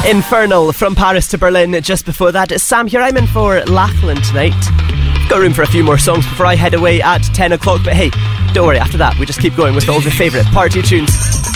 Infernal from Paris to Berlin. Just before that, Sam here. I'm in for Lachlan tonight. Got room for a few more songs before I head away at 10 o'clock. But hey, don't worry, after that we just keep going with all the favourite party tunes.